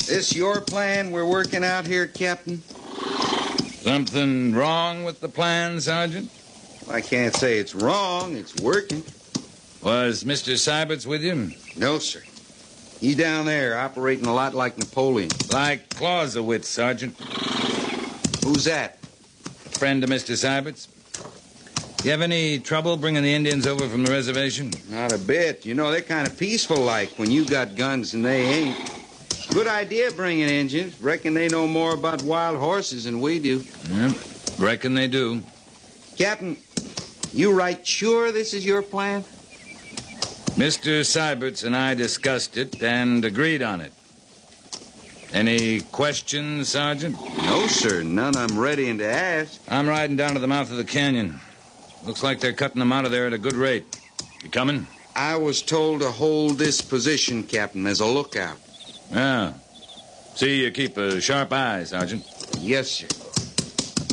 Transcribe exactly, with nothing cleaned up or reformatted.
This your plan we're working out here, Captain? Something wrong with the plan, Sergeant? I can't say it's wrong. It's working. Was Mister Syberts with you? No, sir. He's down there, operating a lot like Napoleon. Like Clausewitz, Sergeant. Who's that? A friend of Mister Syberts. You have any trouble bringing the Indians over from the reservation? Not a bit. You know, they're kind of peaceful-like when you got guns and they ain't. Good idea bringing Indians. Reckon they know more about wild horses than we do. Yep, reckon they do. Captain, you right sure this is your plan? Mister Syberts and I discussed it and agreed on it. Any questions, Sergeant? No, sir. None I'm readying to ask. I'm riding down to the mouth of the canyon. Looks like they're cutting them out of there at a good rate. You coming? I was told to hold this position, Captain, as a lookout. Yeah. See, you keep a sharp eye, Sergeant. Yes, sir.